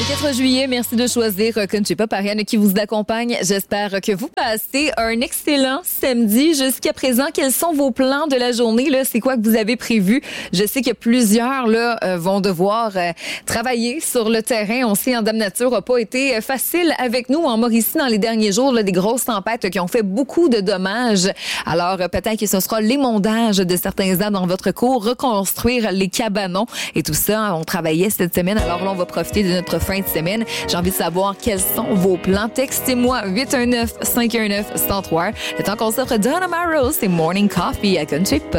4 juillet, merci de choisir Country Pop, Ariane qui vous accompagne. J'espère que vous passez un excellent samedi. Jusqu'à présent, quels sont vos plans de la journée? Là, c'est quoi que vous avez prévu? Je sais que plusieurs là vont devoir travailler sur le terrain. On sait, Dame Nature n'a pas été facile avec nous en Mauricie dans les derniers jours. Là, des grosses tempêtes qui ont fait beaucoup de dommages. Alors, peut-être que ce sera l'émondage de certains arbres dans votre cour, reconstruire les cabanons et tout ça. On travaillait cette semaine. Alors là, on va profiter de notre fin de semaine. J'ai envie de savoir quels sont vos plans. Textez-moi 819-519-1003. Le temps qu'on s'offre Donna Marrow, c'est Morning Coffee à Country Pop.